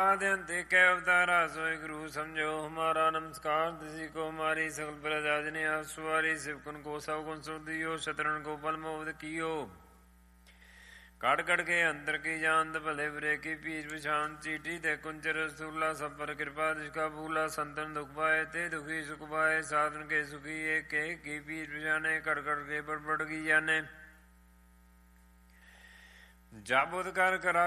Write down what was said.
आद्यंत एक अवतारा सोई गुरु समझो हमारा नमस्कार। किसी को हमारी सकल प्रजाजनी आसुवारी शिवकुन को सवगुण सुख दियो शत्रुन को बल मोद कियो। कड़ कड़ के अंतर की जानत भले बुरे की पीछ पिछान चीटी ते कुंचर स्थूला सब पर कृपा जिसका भूला संतन दुख पाए ते दुखी सुख पाए साधन के सुखी एक के की पीछ पिछाने कड़ कड़ के बड़ की जाने जाबुद कर करा